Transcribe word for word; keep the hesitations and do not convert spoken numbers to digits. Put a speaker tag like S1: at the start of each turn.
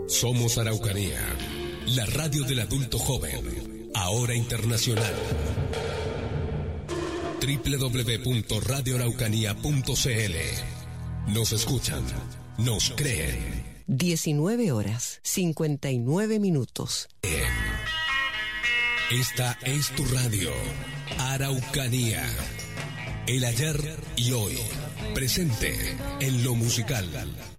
S1: Somos Araucanía, la radio del adulto joven, ahora internacional. doble u doble u doble u punto radio araucanía punto c l. Nos escuchan, nos creen.
S2: diecinueve horas, cincuenta y nueve minutos.
S1: Esta es tu radio, Araucanía. El ayer y hoy, presente en lo musical.